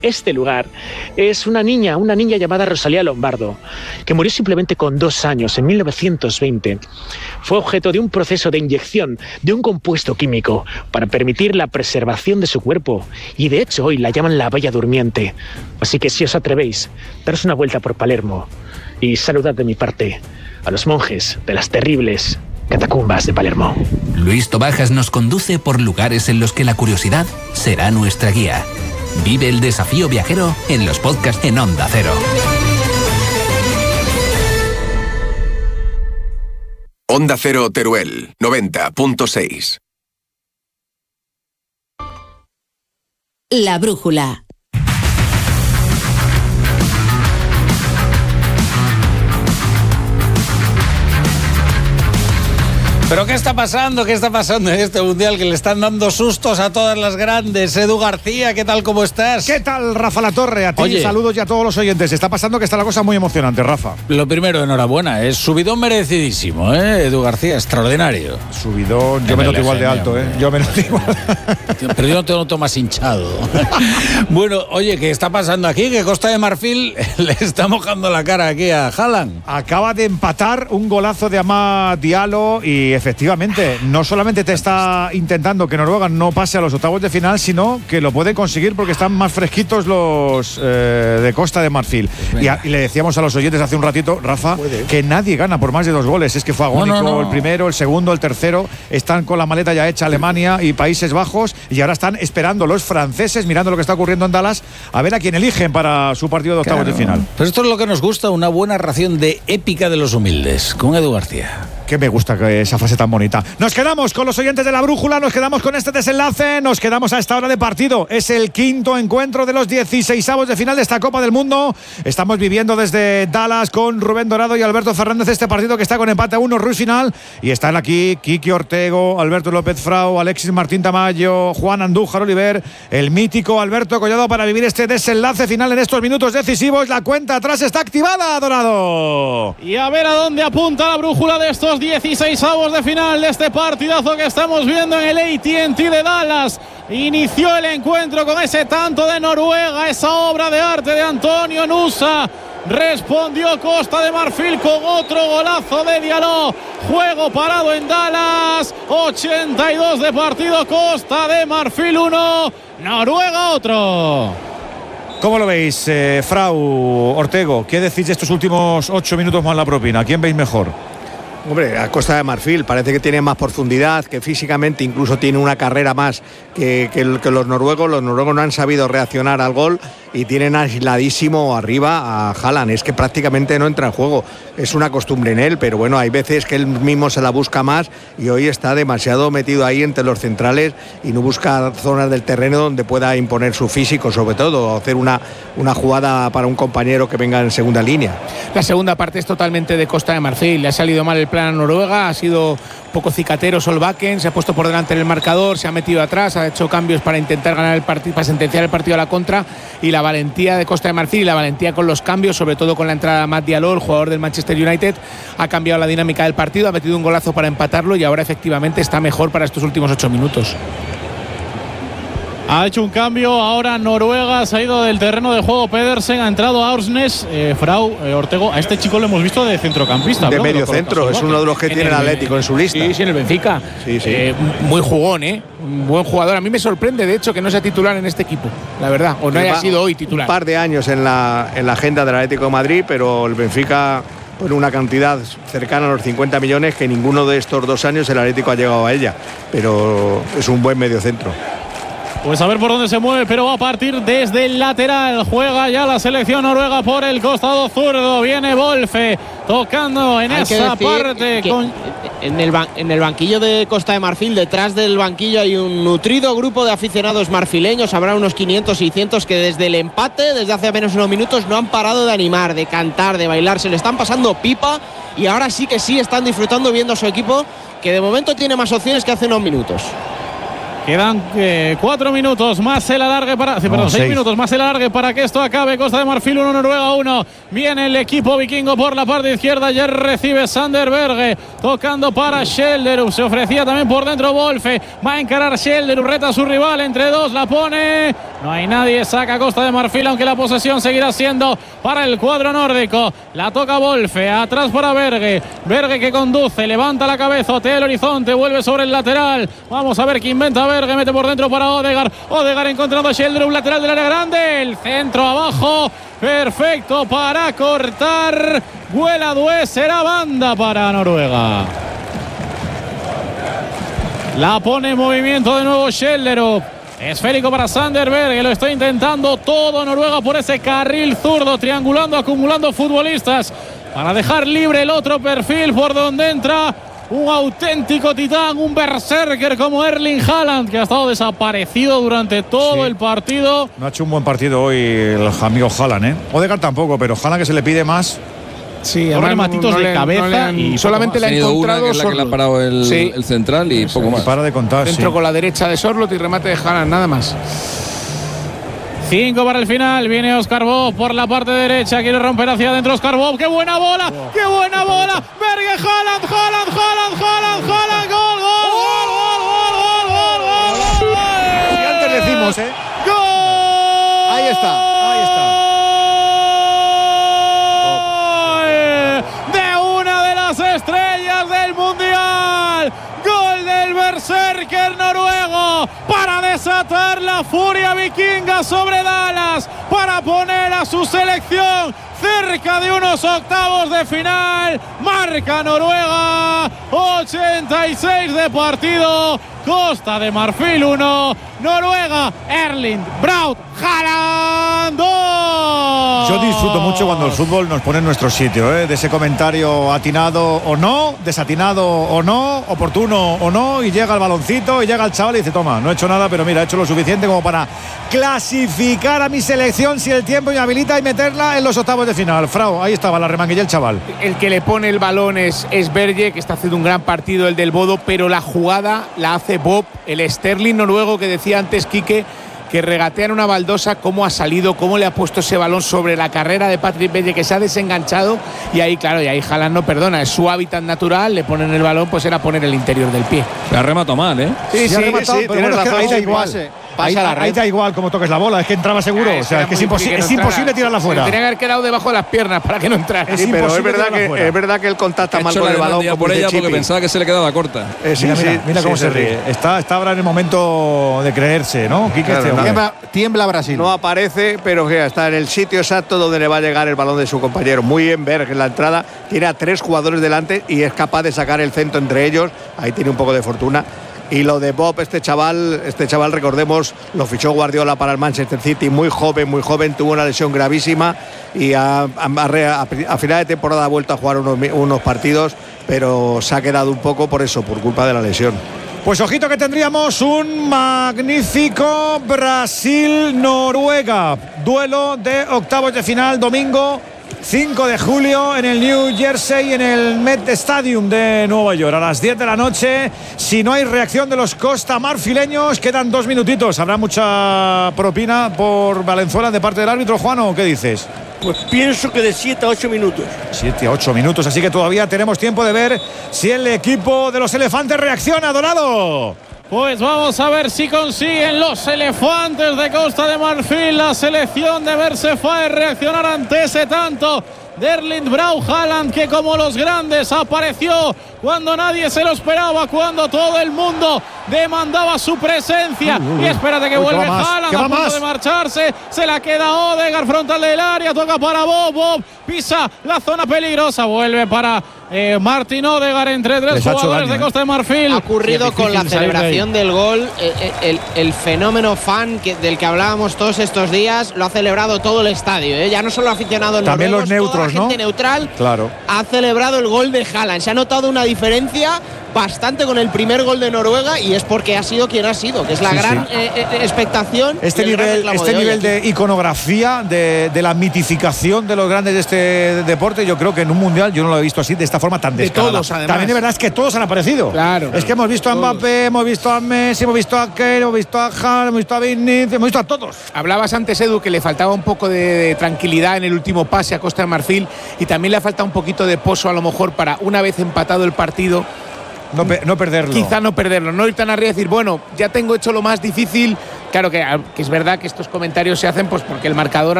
Este lugar es una niña llamada Rosalía Lombardo, que murió simplemente con 2 años, en 1920. Fue objeto de un proceso de inyección de un compuesto químico para permitir la preservación de su cuerpo, y de hecho hoy la llaman la Bella Durmiente. Así que si os atrevéis, daros una vuelta por Palermo y saludad de mi parte a los monjes de las terribles catacumbas de Palermo. Luis Tobajas nos conduce por lugares en los que la curiosidad será nuestra guía. Vive el desafío viajero en los podcasts en Onda Cero. Onda Cero Teruel, 90.6. La brújula. ¿Pero qué está pasando? ¿Qué está pasando en este mundial que le están dando sustos a todas las grandes? Edu García, ¿qué tal? ¿Cómo estás? ¿Qué tal, Rafa Latorre? A ti, oye, saludos y a todos los oyentes. Está pasando que está la cosa muy emocionante, Rafa. Lo primero, enhorabuena. Es subidón merecidísimo, Edu García, extraordinario. Subidón, yo me noto igual de alto, Yo me noto igual. Pero yo no te noto más hinchado. Bueno, oye, ¿qué está pasando aquí? Que Costa de Marfil le está mojando la cara aquí a Haaland. Acaba de empatar un golazo de Amad Diallo y efectivamente, no solamente te está intentando que Noruega no pase a los octavos de final, sino que lo puede conseguir porque están más fresquitos los de Costa de Marfil. Pues y le decíamos a los oyentes hace un ratito, Rafa, que nadie gana por más de 2 goles. Es que fue agónico no. El primero, el segundo, el tercero. Están con la maleta ya hecha Alemania y Países Bajos y ahora están esperando los franceses, mirando lo que está ocurriendo en Dallas, a ver a quién eligen para su partido de octavos de final. Pero esto es lo que nos gusta, una buena ración de épica de los humildes, con Edu García. Que me gusta esa frase tan bonita. Nos quedamos con los oyentes de la brújula, nos quedamos con este desenlace, nos quedamos a esta hora de partido. Es el 5º encuentro de los 16avos de final de esta Copa del Mundo. Estamos viviendo desde Dallas con Rubén Dorado y Alberto Fernández este partido que está con empate a 1, Ruiz final. Y están aquí Quique Ortego, Alberto López Frau, Alexis Martín Tamayo, Juan Andújar Oliver, el mítico Alberto Collado para vivir este desenlace final en estos minutos decisivos. La cuenta atrás está activada, Dorado. Y a ver a dónde apunta la brújula de estos 16avos de final de este partidazo que estamos viendo en el AT&T de Dallas. Inició el encuentro con ese tanto de Noruega, esa obra de arte de Antonio Nusa. Respondió Costa de Marfil con otro golazo de Diallo. Juego parado en Dallas. 82 de partido. Costa de Marfil 1, Noruega otro. ¿Cómo lo veis, Frau, Ortego? ¿Qué decís de estos últimos 8 minutos más la propina? ¿Quién veis mejor? Hombre, a Costa de Marfil parece que tiene más profundidad, que físicamente incluso tiene una carrera más que los noruegos. Los noruegos no han sabido reaccionar al gol y tienen aisladísimo arriba a Haaland. Es que prácticamente no entra en juego. Es una costumbre en él, pero bueno, hay veces que él mismo se la busca más y hoy está demasiado metido ahí entre los centrales y no busca zonas del terreno donde pueda imponer su físico, sobre todo, hacer una jugada para un compañero que venga en segunda línea. La segunda parte es totalmente de Costa de Marfil. Le ha salido mal el plan a Noruega, ha sido poco cicatero Solbakken, se ha puesto por delante en el marcador, se ha metido atrás, ha hecho cambios para intentar ganar el partido, para sentenciar el partido a la contra, y la valentía de Costa de Marfil y la valentía con los cambios, sobre todo con la entrada de Amad Diallo, el jugador del Manchester United, ha cambiado la dinámica del partido, ha metido un golazo para empatarlo y ahora efectivamente está mejor para estos últimos 8 minutos. Ha hecho un cambio, ahora Noruega se ha ido del terreno de juego. Pedersen ha entrado a Aursnes. Frau, Ortego, a este chico lo hemos visto de centrocampista. De medio centro, es uno de los que tiene el Atlético en su lista. Sí, en el Benfica. Sí. Muy jugón, un buen jugador. A mí me sorprende, de hecho, que no sea titular en este equipo, la verdad, o no haya sido hoy titular. Un par de años en la agenda del Atlético de Madrid, pero el Benfica pone una cantidad cercana a los 50 millones que ninguno de estos 2 años el Atlético ha llegado a ella. Pero es un buen mediocentro. Pues a ver por dónde se mueve, pero va a partir desde el lateral. Juega ya la selección noruega por el costado zurdo. Viene Wolfe tocando en esa parte. En el banquillo de Costa de Marfil, detrás del banquillo hay un nutrido grupo de aficionados marfileños. Habrá unos 500, 600 que desde el empate, desde hace apenas unos minutos, no han parado de animar, de cantar, de bailar. Se le están pasando pipa y ahora sí que sí están disfrutando viendo a su equipo, que de momento tiene más opciones que hace unos minutos. Quedan 4 minutos más el alargue para. Perdón, 6 minutos más el alargue para que esto acabe. Costa de Marfil 1, Noruega 1. Viene el equipo vikingo por la parte izquierda. Ayer recibe Sander Berge. Tocando para Schelderup. Se ofrecía también por dentro Wolfe. Va a encarar Schelderup. Reta a su rival. Entre dos la pone. No hay nadie. Saca Costa de Marfil. Aunque la posesión seguirá siendo para el cuadro nórdico. La toca Wolfe. Atrás para Berge. Berge que conduce. Levanta la cabeza. Otea el horizonte. Vuelve sobre el lateral. Vamos a ver qué inventa Berge. Mete por dentro para Odegaard. Odegaard encontrando a Schelderup. Lateral del área grande. El centro abajo. Perfecto para cortar. Vuela Due. Será banda para Noruega. La pone en movimiento de nuevo Schelderup. Esférico para Sander Berge. Lo está intentando todo Noruega por ese carril zurdo. Triangulando, acumulando futbolistas. Para dejar libre el otro perfil por donde entra un auténtico titán, un berserker como Erling Haaland, que ha estado desaparecido durante todo el partido. No ha hecho un buen partido hoy el amigo Haaland, ¿eh? Odegaard tampoco, pero Haaland que se le pide más. Sí, además matitos de cabeza y solamente le ha encontrado una, que es la que le ha parado el central y poco más. Para de contar. Dentro con la derecha de Sorloth y remate de Haaland, nada más. 5 para el final. Viene Oscar Bob por la parte derecha. Quiere romper hacia adentro Oscar Bob. ¡Qué buena bola! ¡Qué buena bola! Berge, Haaland, Haaland, Haaland, Haaland, Haaland. ¡Gol, gol, gol, gol, gol, gol, gol, gol, gol! Y antes decimos, ¿eh? ¡Gol! Ahí está, ahí está. De una de las estrellas del Mundial. Gol del berserker noruego para desatar la furia vikinga sobre Dallas, para poner a su selección cerca de unos octavos de final. Marca Noruega, 86 de partido. Costa de Marfil 1, Noruega, Erling Braut Haaland 2. Yo disfruto mucho cuando el fútbol nos pone en nuestro sitio, ¿eh? De ese comentario atinado o no, desatinado o no, oportuno o no, y llega el baloncito y llega el chaval y dice: toma, no he hecho nada, pero mira, he hecho lo suficiente como para clasificar a mi selección si el tiempo me habilita y meterla en los octavos de final. Frau, ahí estaba la remanguilla el chaval. El que le pone el balón es Berge, que está haciendo un gran partido, el del Bodo, pero la jugada la hace Bob, el Sterling noruego que decía antes Quique, que regatea en una baldosa. Cómo ha salido, cómo le ha puesto ese balón sobre la carrera de Patrick Berge, que se ha desenganchado, y ahí claro, y ahí Haaland no perdona, es su hábitat natural, le ponen el balón, pues era poner el interior del pie. Se ha rematado mal, ¿eh? Sí, pero bueno, ahí da igual. Ahí da igual cómo toques la bola, es que entraba seguro, o sea, es que es imposible tirarla fuera. Tendría que haber quedado debajo de las piernas para que no entrara. Sí, pero es verdad que él contacta mal con el balón por ella porque pensaba que se le quedaba corta. Mira cómo se ríe. Está ahora en el momento de creerse, ¿no? Tiembla Brasil. No aparece, pero está en el sitio exacto donde le va a llegar el balón de su compañero. Muy bien Berge en la entrada, tiene a 3 jugadores delante y es capaz de sacar el centro entre ellos. Ahí tiene un poco de fortuna. Y lo de Bob, este chaval, recordemos, lo fichó Guardiola para el Manchester City, muy joven, tuvo una lesión gravísima y a final de temporada ha vuelto a jugar unos partidos, pero se ha quedado un poco por culpa de la lesión. Pues ojito que tendríamos un magnífico Brasil-Noruega, duelo de octavos de final, domingo 5 de julio en el New Jersey, en el Met Stadium de Nueva York, a las 10 de la noche. Si no hay reacción de los costamarfileños, quedan 2 minutitos. ¿Habrá mucha propina por Valenzuela de parte del árbitro, Juan, o qué dices? Pues pienso que de 7 a 8 minutos. 7 a 8 minutos, así que todavía tenemos tiempo de ver si el equipo de los elefantes reacciona, Dorado. Pues vamos a ver si consiguen los elefantes de Costa de Marfil, la selección de Versefae, reaccionar ante ese tanto de Erling Braut Haaland, que como los grandes apareció cuando nadie se lo esperaba, cuando todo el mundo demandaba su presencia. Y espérate que vuelve Haaland a punto de marcharse, se la queda Odegaard frontal del área, toca para Bob, pisa la zona peligrosa, vuelve para Martin Odegaard entre 3 jugadores de Costa de Marfil. Ha ocurrido con la celebración del gol, el fenómeno fan del que hablábamos todos estos días, lo ha celebrado todo el estadio, ya no solo aficionados también noruegos, los neutros, toda la gente neutral claro. ha celebrado el gol de Haaland. Se ha notado una diferencia bastante con el primer gol de Noruega y es porque ha sido quien ha sido, que es la gran expectación. Este nivel de iconografía, de la mitificación de los grandes de este deporte, yo creo que en un mundial yo no lo he visto así, de esta forma tan descarada. Todos, además. También de verdad es que todos han aparecido. Claro. Es que hemos visto a Mbappé, hemos visto a Messi, hemos visto a Kane, hemos visto a Haaland, hemos visto a Vinicius, hemos visto a todos. Hablabas antes, Edu, que le faltaba un poco de tranquilidad en el último pase a Costa de Marfil y también le falta un poquito de pozo a lo mejor para, una vez empatado el partido, no perderlo. Quizá no perderlo, no ir tan arriba y decir, bueno, ya tengo hecho lo más difícil. Claro que es verdad que estos comentarios se hacen pues porque el marcador